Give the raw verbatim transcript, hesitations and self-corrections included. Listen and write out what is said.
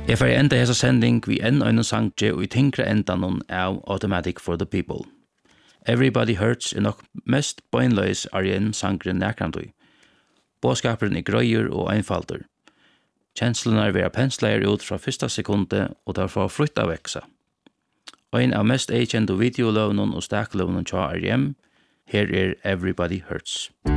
Jeg får enda hesa sending vi enn øyne sangje og i tinkra enda noen av Automatic for the People. Everybody Hurts er nok mest bøynløys er en sangren nærkantøy. Båskaperen er grøyer og einfalder. Kjenslunar vera pensleier ut fra fyrsta sekunde og derfor frutta veksa. Ein av mest eikjente videoløvnen og stakløvnen tja R E M, her er Everybody Hurts.